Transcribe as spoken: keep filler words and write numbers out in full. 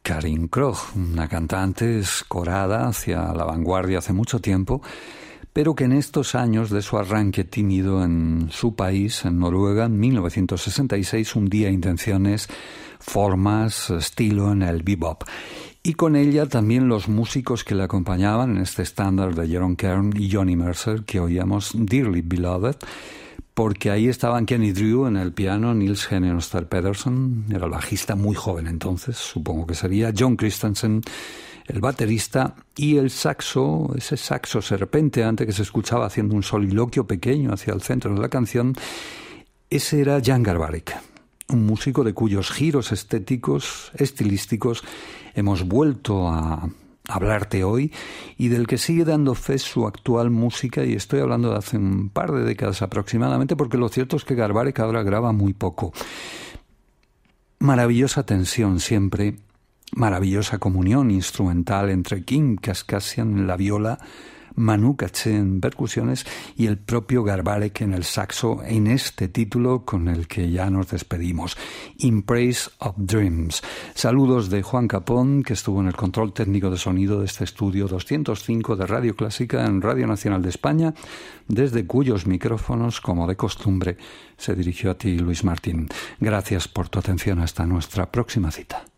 Karin Krog, una cantante escorada hacia la vanguardia hace mucho tiempo, pero que en estos años de su arranque tímido en su país, en Noruega, en mil novecientos sesenta y seis, hundía intenciones, formas, estilo en el bebop. Y con ella también los músicos que le acompañaban en este estándar de Jerome Kern y Johnny Mercer, que oíamos Dearly Beloved, porque ahí estaban Kenny Drew en el piano, Nils Henningster Pedersen, era el bajista muy joven entonces, supongo que sería, John Christensen, el baterista, y el saxo, ese saxo serpenteante que se escuchaba haciendo un soliloquio pequeño hacia el centro de la canción, ese era Jan Garbarek, un músico de cuyos giros estéticos, estilísticos, hemos vuelto a hablarte hoy y del que sigue dando fe su actual música, y estoy hablando de hace un par de décadas aproximadamente, porque lo cierto es que Garbarek ahora graba muy poco. Maravillosa tensión siempre, maravillosa comunión instrumental entre Kim Kaskasian en la viola, Manu Katché en percusiones y el propio Garbarek en el saxo, en este título con el que ya nos despedimos, In Praise of Dreams. Saludos de Juan Capón, que estuvo en el control técnico de sonido de este estudio doscientos cinco de Radio Clásica en Radio Nacional de España, desde cuyos micrófonos, como de costumbre, se dirigió a ti Luis Martín. Gracias por tu atención. Hasta nuestra próxima cita.